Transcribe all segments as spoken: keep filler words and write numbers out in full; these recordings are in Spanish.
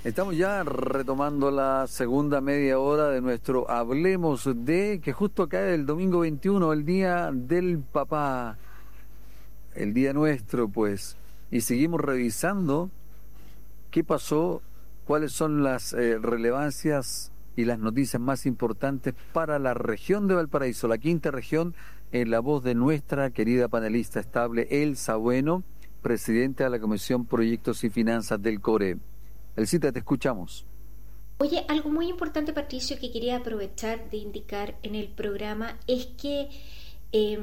Estamos ya retomando la segunda media hora de nuestro Hablemos de, que justo cae el domingo veintiuno, el Día del Papá, el día nuestro, pues, y seguimos revisando qué pasó, cuáles son las eh, relevancias y las noticias más importantes para la región de Valparaíso, la quinta región, en la voz de nuestra querida panelista estable, Elsa Bueno, presidenta de la Comisión Proyectos y Finanzas del CORE. Elcita, te escuchamos. Oye, algo muy importante, Patricio, que quería aprovechar de indicar en el programa es que eh,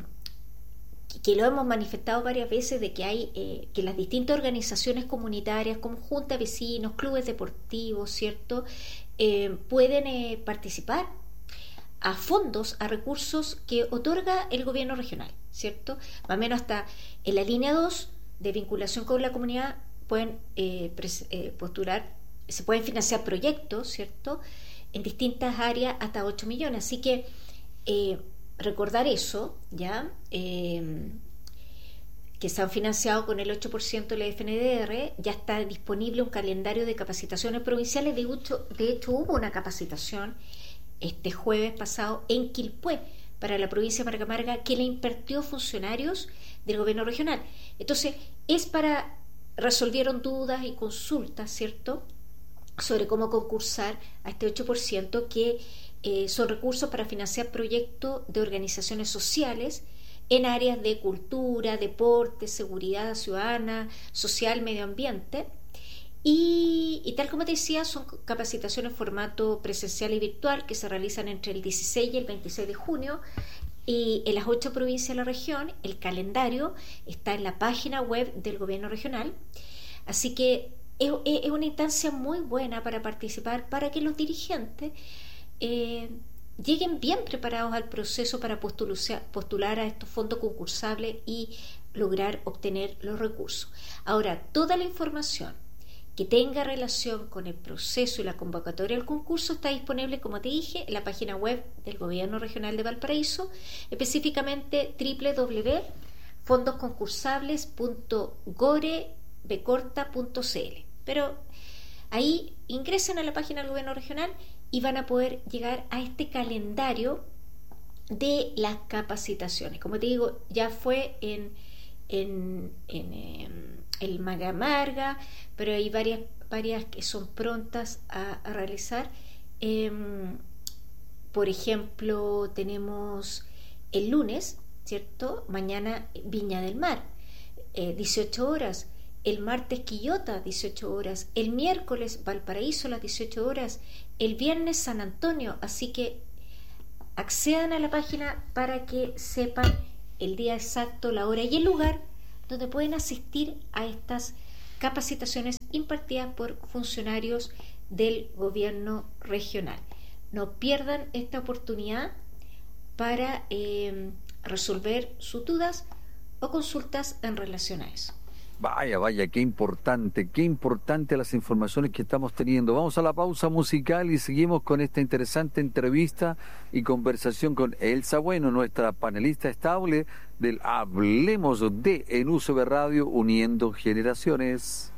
que lo hemos manifestado varias veces, de que hay eh, que las distintas organizaciones comunitarias como junta de vecinos, clubes deportivos, ¿cierto? Eh, pueden eh, participar a fondos, a recursos que otorga el gobierno regional, ¿cierto? Más o menos hasta en la línea dos de vinculación con la comunidad pueden eh, pres, eh, postular, se pueden financiar proyectos, ¿cierto? En distintas áreas hasta ocho millones. Así que eh, recordar eso, ¿ya? Eh, que se han financiado con el ocho por ciento de la F N D R, ya está disponible un calendario de capacitaciones provinciales. De hecho, de hecho hubo una capacitación este jueves pasado en Quilpué para la provincia de Marga Marga que le impartió funcionarios del gobierno regional. Entonces, es para resolvieron dudas y consultas, ¿cierto?, sobre cómo concursar a este ocho por ciento, que eh, son recursos para financiar proyectos de organizaciones sociales en áreas de cultura, deporte, seguridad ciudadana, social, medio ambiente. Y, y tal como te decía, son capacitaciones en formato presencial y virtual que se realizan entre el dieciséis y el veintiséis de junio. Y en las ocho provincias de la región, el calendario está en la página web del gobierno regional. Así que es, es una instancia muy buena para participar, para que los dirigentes eh, lleguen bien preparados al proceso para postular, postular a estos fondos concursables y lograr obtener los recursos. Ahora, toda la información que tenga relación con el proceso y la convocatoria del concurso está disponible, como te dije, en la página web del Gobierno Regional de Valparaíso, específicamente doble u doble u doble u punto fondos concursables punto gore be corta punto ce ele. Pero ahí ingresen a la página del Gobierno Regional y van a poder llegar a este calendario de las capacitaciones. Como te digo, ya fue en, en, en, en el Marga Marga, pero hay varias, varias que son prontas a, a realizar. Eh, por ejemplo, tenemos el lunes, ¿cierto? Mañana Viña del Mar, eh, dieciocho horas. El martes Quillota, dieciocho horas. El miércoles Valparaíso, las dieciocho horas. El viernes San Antonio. Así que accedan a la página para que sepan el día exacto, la hora y el lugar donde pueden asistir a estas capacitaciones impartidas por funcionarios del gobierno regional. No pierdan esta oportunidad para eh, resolver sus dudas o consultas en relación a eso. Vaya, vaya, qué importante, qué importante las informaciones que estamos teniendo. Vamos a la pausa musical y seguimos con esta interesante entrevista y conversación con Elsa Bueno, nuestra panelista estable del Hablemos de en U C B Radio, uniendo generaciones.